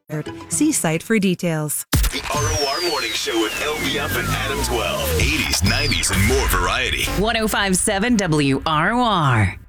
See site for details. The ROR Morning Show with LBF and Adam 12. 80s, 90s, and more variety. 1057 WROR.